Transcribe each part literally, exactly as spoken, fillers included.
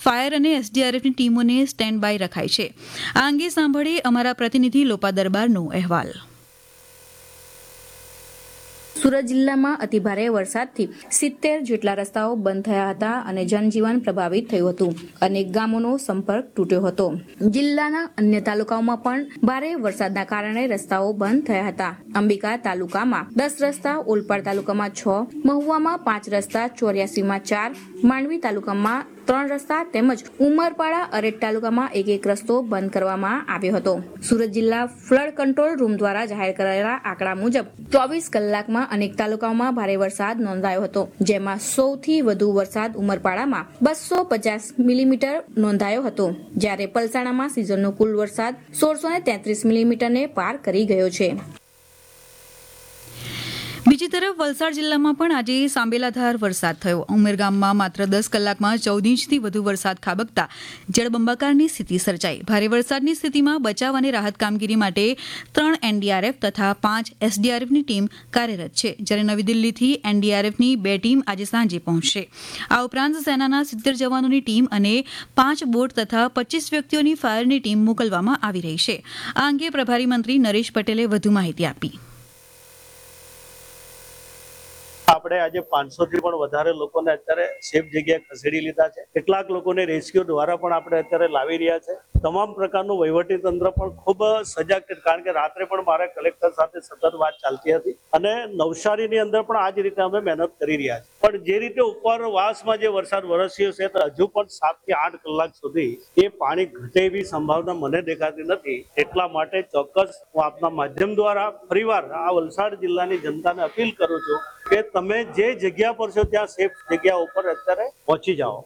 Fire અને એસડીઆરએફની ટીમોને stand by રખાઈ છે. આ અંગે સાંભળીએ અમારા પ્રતિનિધિ લોપા દરબારનો અહેવાલ. સુરત જિલ્લામાં અતિભારે વરસાદથી સિત્તેર જેટલા રસ્તાઓ બંધ થયા હતા અને જનજીવન પ્રભાવિત થયું હતું. અનેક ગામોનો સંપર્ક તૂટ્યો હતો. જિલ્લાના અન્ય તાલુકાઓમાં પણ ભારે વરસાદના કારણે રસ્તાઓ બંધ થયા હતા. અંબિકા તાલુકામાં દસ રસ્તા, ઓલપાડ તાલુકામાં છ, મહુવામાં પાંચ રસ્તા, ચોર્યાસીમાં ચાર, માંડવી તાલુકામાં ત્રણ રસ્તા તેમજ ઉમરપાડા અરેઠ તાલુકામાં એક એક રસ્તો બંધ કરવામાં આવ્યો હતો. સુરત જિલ્લા ફ્લડ કંટ્રોલ રૂમ દ્વારા જાહેર કરાયેલા આંકડા મુજબ ચોવીસ કલાકમાં અનેક તાલુકાઓમાં ભારે વરસાદ નોંધાયો હતો, જેમાં સૌથી વધુ વરસાદ ઉમરપાડામાં બસો પચાસ મિલીમીટર નોંધાયો હતો, જ્યારે પલસાણામાં સિઝનનો કુલ વરસાદ સોળસો ને તેત્રીસ મિલીમીટરને પાર કરી ગયો છે. બીજી તરફ વલસાડ જિલ્લામાં પણ આજે સાંબેલાધાર વરસાદ થયો. ઉમેરગામમાં માત્ર દસ કલાકમાં ચૌદ ઇંચથી વધુ વરસાદ ખાબકતા જળબંબાકારની સ્થિતિ સર્જાઈ. ભારે વરસાદની સ્થિતિમાં બચાવ અને રાહત કામગીરી માટે ત્રણ એનડીઆરએફ તથા પાંચ એસડીઆરએફની ટીમ કાર્યરત છે, જ્યારે નવી દિલ્હીથી એનડીઆરએફની બે ટીમ આજે સાંજે પહોંચશે. આ ઉપરાંત સેનાના સિત્તેર જવાનોની ટીમ અને પાંચ બોટ તથા પચીસ વ્યક્તિઓની ફાયરની ટીમ મોકલવામાં આવી રહી છે. આ અંગે પ્રભારી મંત્રી નરેશ પટેલે વધુ માહિતી આપી. આપણે આજે પાંચસો થી પણ વધારે લોકોને અત્યારે સેફ જગ્યાએ ખસેડી લીધા છે. કેટલાક લોકોને રેસ્ક્યુ દ્વારા પણ આપણે અત્યારે લાવી રહ્યા છે. તમામ પ્રકારનું વહીવટી તંત્ર પણ ખૂબ સજાગ છે, કારણ કે રાત્રે પણ મારે કલેક્ટર સાથે સતત વાત ચાલતી હતી અને નવસારીની અંદર પણ આ જ રીતે અમે મહેનત કરી રહ્યા છીએ. પણ જે રીતે ઉપરવાસમાં જે વરસાદ વરસ્યો છે તો હજુ પણ સાત થી આઠ કલાક સુધી એ પાણી ઘટે એવી સંભાવના મને દેખાતી નથી. એટલા માટે ચોક્કસ હું આપના માધ્યમ દ્વારા ફરીવાર આ વલસાડ જિલ્લાની જનતાને અપીલ કરું છું કે તમે જે જગ્યા પર છો ત્યાં સેફ જગ્યા ઉપર અત્યારે પહોંચી જાઓ.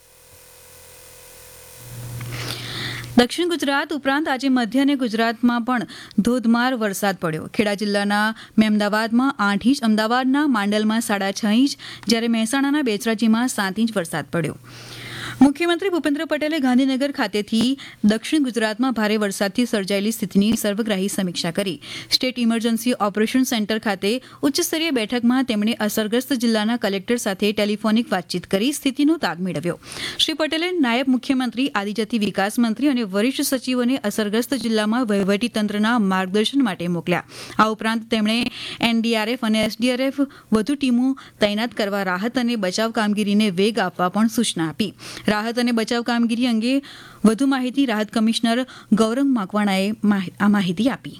દક્ષિણ ગુજરાત ઉપરાંત આજે મધ્ય અને ગુજરાતમાં પણ ધોધમાર વરસાદ પડ્યો. ખેડા જિલ્લાના મેમદાવાદમાં આઠ ઇંચ, અમદાવાદના માંડલમાં સાડા છ ઇંચ, જ્યારે મહેસાણાના બેચરાજીમાં સાત ઇંચ વરસાદ પડ્યો. મુખ્યમંત્રી ભૂપેન્દ્ર પટેલે ગાંધીનગર ખાતેથી દક્ષિણ ગુજરાતમાં ભારે વરસાદથી સર્જાયેલી સ્થિતિની સર્વગ્રાહી સમીક્ષા કરી. સ્ટેટ ઇમરજન્સી ઓપરેશન સેન્ટર ખાતે ઉચ્ચસ્તરીય બેઠકમાં તેમણે અસરગ્રસ્ત જિલ્લાના કલેક્ટર સાથે ટેલિફોનિક વાતચીત કરી સ્થિતિનો તાગ મેળવ્યો. શ્રી પટેલે નાયબ મુખ્યમંત્રી, આદિજાતિ વિકાસ મંત્રી અને વરિષ્ઠ સચિવોને અસરગ્રસ્ત જિલ્લામાં વહીવટીતંત્રના માર્ગદર્શન માટે મોકલ્યા. આ ઉપરાંત તેમણે એનડીઆરએફ અને એસડીઆરએફ વધુ ટીમો તૈનાત કરવા રાહત અને બચાવ કામગીરીને વેગ આપવા પણ સૂચના આપી. રાહત અને બચાવ કામગીરી અંગે વધુ માહિતી રાહત કમિશનર ગૌરંગ માકવાણાએ આ માહિતી આપી.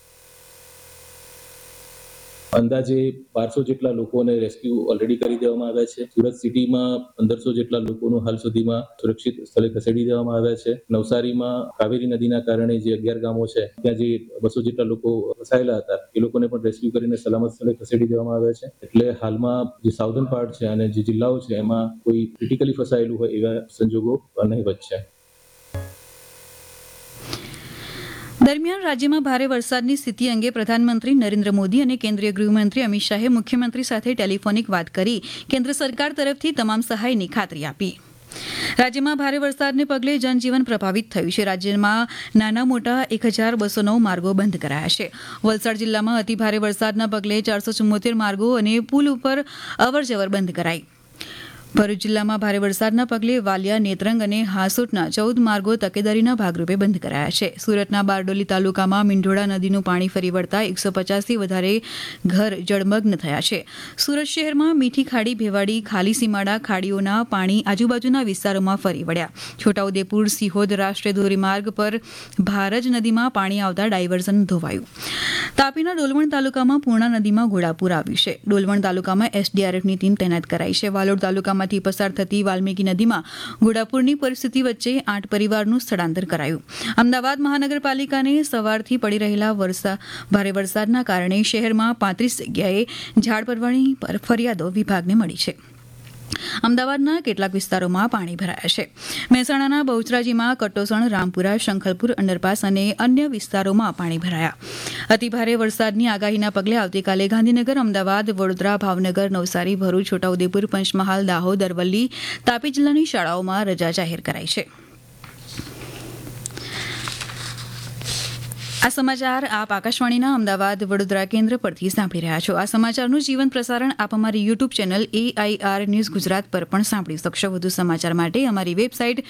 અંદાજે બારસો જેટલા લોકોને રેસ્ક્યુ ઓલરેડી કરી દેવામાં આવ્યા છે. સુરત સિટીમાં પંદરસો જેટલા લોકોનું હાલ સુધીમાં સુરક્ષિત સ્થળે ખસેડી દેવામાં આવ્યા છે. નવસારીમાં કાવેરી નદીના કારણે જે અગિયાર ગામો છે ત્યાં જે બસો જેટલા લોકો ફસાયેલા હતા એ લોકોને પણ રેસ્ક્યુ કરીને સલામત સ્થળે ખસેડી દેવામાં આવ્યા છે. એટલે હાલમાં જે સાઉથર્ન પાર્ટ છે અને જે જિલ્લાઓ છે એમાં કોઈ ક્રિટિકલી ફસાયેલું હોય એવા સંજોગો નહીવત છે. દરમિયાન રાજ્યમાં ભારે વરસાદની સ્થિતિ અંગે પ્રધાનમંત્રી નરેન્દ્ર મોદી અને કેન્દ્રીય ગૃહમંત્રી અમિત શાહે મુખ્યમંત્રી સાથે ટેલિફોનિક વાત કરી કેન્દ્ર સરકાર તરફથી તમામ સહાયની ખાતરી આપી. રાજ્યમાં ભારે વરસાદને પગલે જનજીવન પ્રભાવિત થયું છે. રાજ્યમાં નાના મોટા એક હજાર બસો નવ માર્ગો બંધ કરાયા છે. વલસાડ જિલ્લામાં અતિભારે વરસાદના પગલે ચારસો ચુમ્મોતેર માર્ગો અને પુલ ઉપર અવરજવર બંધ કરાઈ. ભરૂચ જિલ્લામાં ભારે વરસાદના પગલે વાલિયા, નેત્રંગ અને હાસોટના ચૌદ માર્ગો તકેદારીના ભાગરૂપે બંધ કરાયા છે. સુરતના બારડોલી તાલુકામાં મીંઢોળા નદીનું પાણી ફરી વળતા એકસો પચાસથી વધારે ઘર જળમગ્ન થયા છે. સુરત શહેરમાં મીઠી ખાડી, ભેવાડી, ખાલી સીમાડા ખાડીઓના પાણી આજુબાજુના વિસ્તારોમાં ફરી વળ્યા. છોટાઉદેપુર સિહોદ રાષ્ટ્રીય ધોરીમાર્ગ પર ભારજ નદીમાં પાણી આવતા ડાયવર્ઝન ધોવાયું. તાપીના ડોલવણ તાલુકામાં પૂર્ણા નદીમાં ઘોડાપૂર આવ્યું છે. ડોલવણ તાલુકામાં એસડીઆરએફની ટીમ તૈનાત કરાઈ છે. વાલોડ તાલુકામાં માંથી પસાર થતી વાલ્મીકી નદીમાં ઘોડાપૂરની પરિસ્થિતિ વચ્ચે આઠ પરિવારનું સ્થળાંતર કરાયું. અમદાવાદ મહાનગરપાલિકાને સવારથી પડી રહેલા ભારે વરસાદના કારણે શહેરમાં પાંત્રીસ જગ્યાએ ઝાડ પડવાની ફરિયાદો વિભાગને મળી છે. અમદાવાદના કેટલાક વિસ્તારોમાં પાણી ભરાયા છે. મહેસાણાના બહુચરાજીમાં કટોસણ, રામપુરા, શંખલપુર અંડરપાસ અને અન્ય વિસ્તારોમાં પાણી ભરાયા. અતિભારે વરસાદની આગાહીના પગલે આવતીકાલે ગાંધીનગર, અમદાવાદ, વડોદરા, ભાવનગર, નવસારી, ભરૂચ, છોટાઉદેપુર, પંચમહાલ, દાહોદ, અરવલ્લી, તાપી જિલ્લાની શાળાઓમાં રજા જાહેર કરાઈ છે. આ સમાચાર આપ આકાશવાણીના અમદાવાદ વડોદરા કેન્દ્ર પરથી સાંભળી રહ્યા છો. આ સમાચારનું જીવંત પ્રસારણ આપ અમારી YouTube channel AIR news Gujarat પર પણ સાંભળી શકશો. વધુ સમાચાર માટે અમારી વેબસાઇટ